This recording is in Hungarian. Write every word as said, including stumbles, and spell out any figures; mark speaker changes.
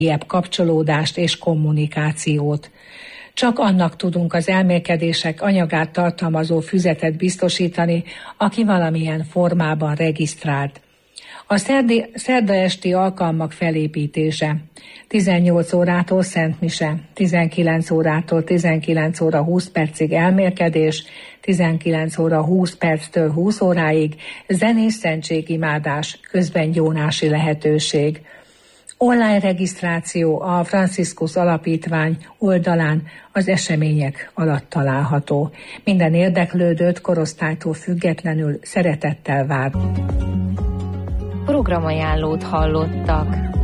Speaker 1: kapcsolódást és kommunikációt. Csak annak tudunk az elmélkedések anyagát tartalmazó füzetet biztosítani, aki valamilyen formában regisztrált. A szerdi, szerda esti alkalmak felépítése. tizennyolc órától szentmise, tizenkilenc órától tizenkilenc óra húsz percig elmélkedés, tizenkilenc óra húsz perctől húsz óráig zenés szentségimádás, közben gyónási lehetőség. Online regisztráció a Franciscus Alapítvány oldalán az események alatt található. Minden érdeklődőt korosztálytól függetlenül szeretettel vár.
Speaker 2: Programajánlót hallottak.